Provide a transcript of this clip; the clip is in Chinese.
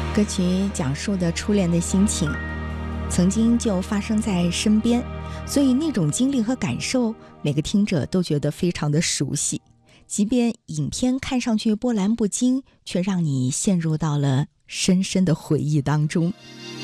歌曲讲述的初恋的心情，曾经就发生在身边，所以那种经历和感受，每个听者都觉得非常的熟悉。即便影片看上去波澜不惊，却让你陷入到了深深的回忆当中。